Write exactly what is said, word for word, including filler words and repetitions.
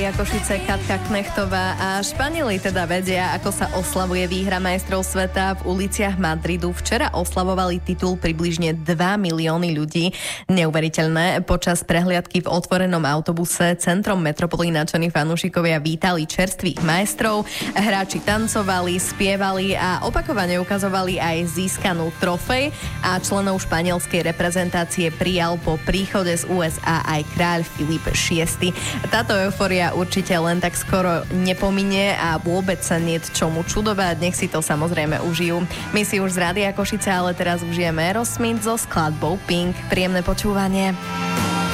Košice, Katka Knechtová a Španieli teda vedia, ako sa oslavuje výhra majstrov sveta. V uliciach Madridu včera oslavovali titul približne dva milióny ľudí. Neuveriteľné. Počas prehliadky v otvorenom autobuse centrom metropoly nadšení fanúšikovia vítali čerstvých majstrov. Hráči tancovali, spievali a opakovane ukazovali aj získanú trofej a členov španielskej reprezentácie prijal po príchode z ú es á aj kráľ Filip šiesty. Táto eufória určite len tak skoro nepominie a vôbec sa niet čomu čudovať, nech si to samozrejme užijú. My si už z Rádia Košice, ale teraz užijeme Aerosmith so skladbou Pink. Príjemné počúvanie.